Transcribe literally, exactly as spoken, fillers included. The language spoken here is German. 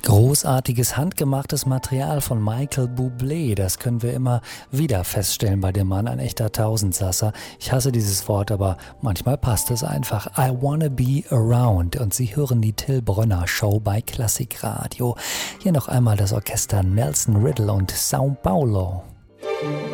Großartiges handgemachtes Material von Michael Bublé, das können wir immer wieder feststellen bei dem Mann, ein echter Tausendsasser. Ich hasse dieses Wort, aber manchmal passt es einfach. I wanna be around und Sie hören die Till Brönner Show bei Klassikradio. Hier noch einmal das Orchester Nelson Riddle und São Paulo.